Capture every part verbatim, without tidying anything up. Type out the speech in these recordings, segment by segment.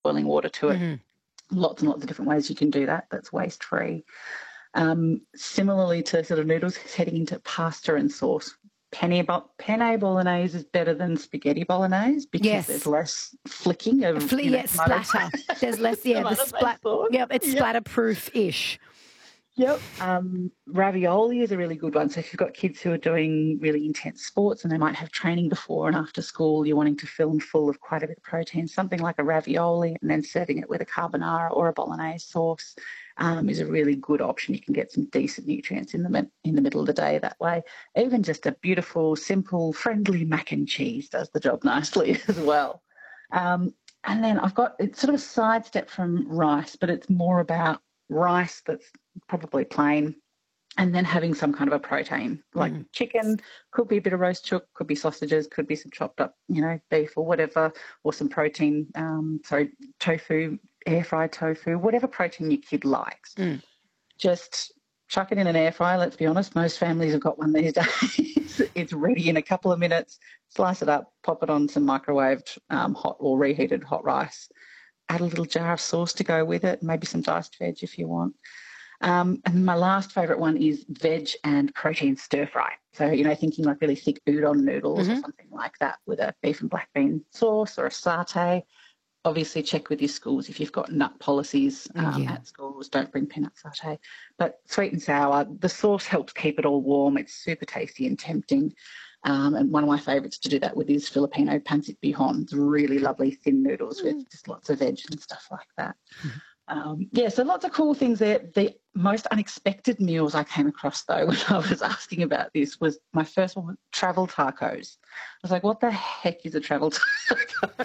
boiling water to it. Mm-hmm. Lots and lots of different ways you can do that. That's waste-free. Um, similarly to sort of noodles, heading into pasta and sauce. Penne, penne bolognese is better than spaghetti bolognese because Yes. there's less flicking of Fl- you know, yeah, splatter. There's less, yeah, the splat. Yep, it's yep. splatter-proof-ish. Yep. Um, ravioli is a really good one. So if you've got kids who are doing really intense sports and they might have training before and after school, you're wanting to fill them full of quite a bit of protein, something like a ravioli and then serving it with a carbonara or a bolognese sauce um, is a really good option. You can get some decent nutrients in the, in the middle of the day that way. Even just a beautiful, simple, friendly mac and cheese does the job nicely as well. Um, and then I've got, it's sort of a sidestep from rice, but it's more about rice that's probably plain, and then having some kind of a protein like mm. chicken, could be a bit of roast chook, could be sausages, could be some chopped up, you know, beef or whatever, or some protein, um, sorry, tofu, air fried tofu, whatever protein your kid likes. Mm. Just chuck it in an air fryer. Let's be honest, most families have got one these days. It's ready in a couple of minutes. Slice it up, pop it on some microwaved um, hot or reheated hot rice. Add a little jar of sauce to go with it, maybe some diced veg if you want. Um, and my last favourite one is veg and protein stir fry. So, you know, thinking like really thick udon noodles mm-hmm. or something like that with a beef and black bean sauce or a satay. Obviously check with your schools if you've got nut policies um, yeah. at schools. Don't bring peanut satay. But sweet and sour, the sauce helps keep it all warm. It's super tasty and tempting. Um, and one of my favourites to do that with is Filipino pancit bihon. It's really lovely thin noodles mm. with just lots of veg and stuff like that. Mm. Um, yeah, so lots of cool things there. The most unexpected meals I came across, though, when I was asking about this was my first one, travel tacos. I was like, what the heck is a travel taco?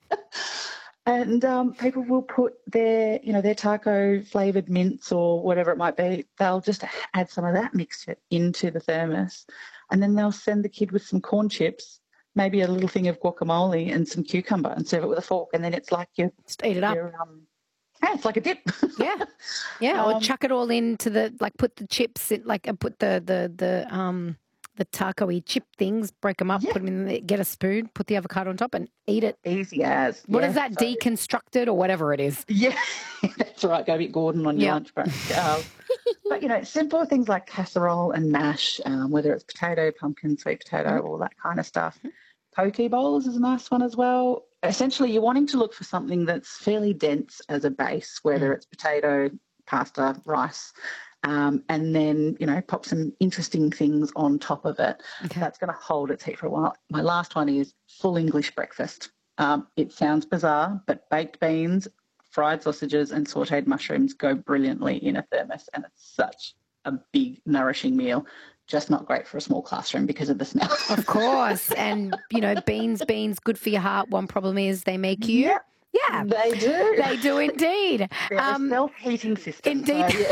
And um, people will put their, you know, their taco flavoured mince or whatever it might be. They'll just add some of that mixture into the thermos, and then they'll send the kid with some corn chips, maybe a little thing of guacamole and some cucumber, and serve it with a fork. And then it's like you just eat it up. Um, yeah, it's like a dip. yeah, yeah. Or um, chuck it all into the like. Put the chips in, like, and put the the the um. the taco-y chip things, break them up, yeah. put them in, the, get a spoon, put the avocado on top and eat it. Easy as. What yeah, is that, so, deconstructed or whatever it is? Yeah, that's right. Go a bit Gordon on your yep. lunch break. Um, but, you know, simple things like casserole and mash, um, whether it's potato, pumpkin, sweet potato, mm-hmm. all that kind of stuff. Mm-hmm. Poke bowls is a nice one as well. Essentially, you're wanting to look for something that's fairly dense as a base, whether mm-hmm. it's potato, pasta, rice, Um, and then, you know, pop some interesting things on top of it. Okay. That's going to hold its heat for a while. My last one is full English breakfast. Um, it sounds bizarre, but baked beans, fried sausages and sautéed mushrooms go brilliantly in a thermos, and it's such a big, nourishing meal. Just not great for a small classroom because of the smell. Of course. And, you know, beans, beans, good for your heart. One problem is they make you... Yeah. Yeah, they do. They do indeed. They're um, a self-heating system. Indeed. So,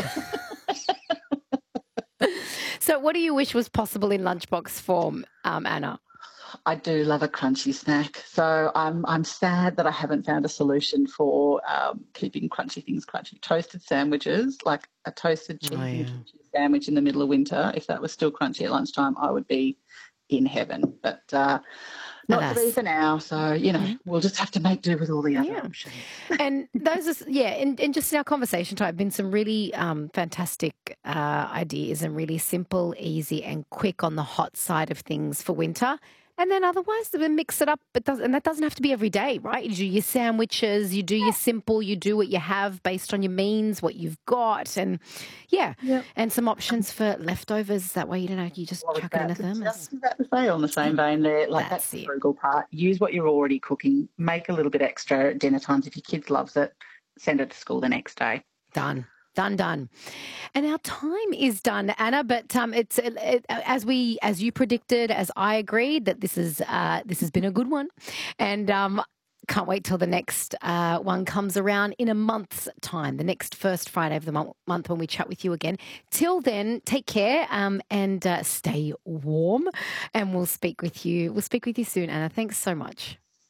yeah. So what do you wish was possible in lunchbox form, um, Anna? I do love a crunchy snack. So I'm I'm sad that I haven't found a solution for um, keeping crunchy things crunchy. Toasted sandwiches, like a toasted cheese oh, yeah. sandwich in the middle of winter. If that was still crunchy at lunchtime, I would be in heaven. But uh, not Alas. to be for now. So, you know, mm-hmm. we'll just have to make do with all the other yeah. options. And those are, yeah, and, and just in our conversation time, been some really um, fantastic uh, ideas and really simple, easy and quick on the hot side of things for winter. And then otherwise, we mix it up. It does, and that doesn't have to be every day, right? You do your sandwiches, you do your simple, you do what you have based on your means, what you've got. And, yeah, yep. and some options for leftovers. That way, you don't know, you just well, chuck it in a thermos. Just about to say on the same vein there. Like, that's, that's the frugal part. Use what you're already cooking. Make a little bit extra at dinner times. If your kids loves it, send it to school the next day. Done. Done, done. And our time is done, Anna, but um, it's it, it, as we, as you predicted, as I agreed, that this is uh, this has been a good one. And um, can't wait till the next uh, one comes around in a month's time, the next first Friday of the month, month when we chat with you again. Till then, take care um, and uh, stay warm, and we'll speak with you. We'll speak with you soon, Anna. Thanks so much.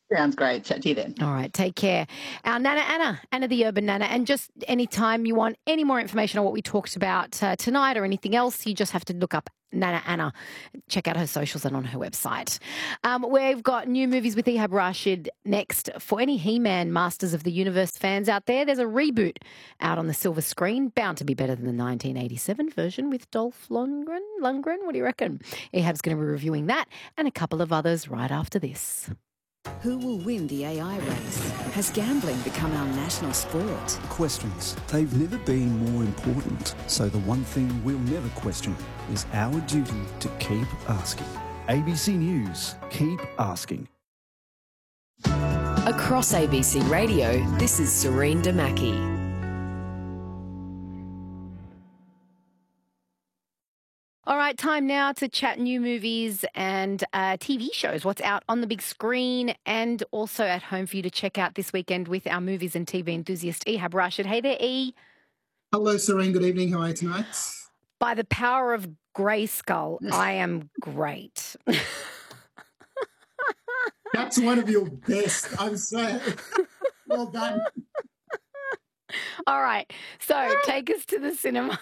Sounds great. Chat to you then. All right, take care. Our Nana Anna, Anna the Urban Nana. And just anytime you want any more information on what we talked about uh, tonight or anything else, you just have to look up Nana Anna. Check out her socials and on her website. Um, we've got new movies with Ehab Rashid next. For any He-Man Masters of the Universe fans out there, there's a reboot out on the silver screen, bound to be better than the nineteen eighty-seven version with Dolph Lundgren. Lundgren, what do you reckon? Ehab's going to be reviewing that and a couple of others right after this. Who will win the A I race? Has gambling become our national sport? Questions. They've never been more important. So the one thing we'll never question is our duty to keep asking. A B C News. Keep asking. Across A B C Radio, this is Serene Damaki. All right, time now to chat new movies and uh, T V shows, what's out on the big screen and also at home for you to check out this weekend with our movies and T V enthusiast Ehab Rashid. Hey there, E. Hello, Serene. Good evening. How are you tonight? By the power of Grayskull, I am great. That's one of your best. I'm sorry. Well done. All right, so take us to the cinema.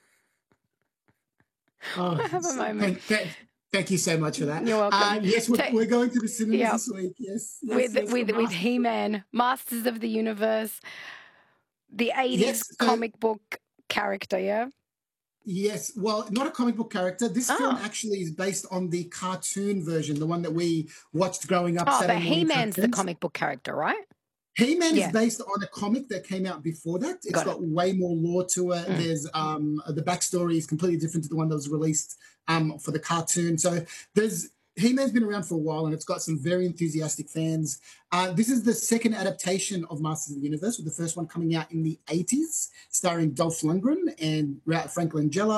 Oh, I have a moment. Thank, thank, thank you so much for that. You're welcome. Uh, yes, we're, Ta- we're going to the cinemas Yep. this week. Yes, yes with yes, with for with Masters. He-Man, Masters of the Universe, the eighties Yes, so- comic book character, yeah? Yes, well, not a comic book character. This Oh. film actually is based on the cartoon version, the one that we watched growing up. Oh, but Saturday morning He-Man's the cartoons. comic book character, right? He-Man Yeah. is based on a comic that came out before that. It's Got got, way more lore to it. Mm. There's um the backstory is completely different to the one that was released um for the cartoon. So there's He-Man's been around for a while and it's got some very enthusiastic fans. Uh, this is the second adaptation of Masters of the Universe, with the first one coming out in the eighties, starring Dolph Lundgren and Ra- Frank Langella.